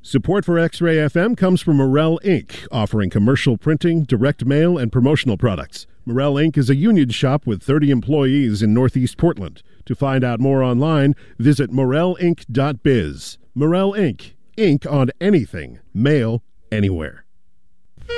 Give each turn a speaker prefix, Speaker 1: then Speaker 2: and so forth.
Speaker 1: Support for X-Ray FM comes from Morel Inc., offering commercial printing, direct mail, and promotional products. Morel Inc. is a union shop with 30 employees in Northeast Portland. To find out more online, visit morelinc.biz. Morel Inc. Ink on anything. Mail anywhere.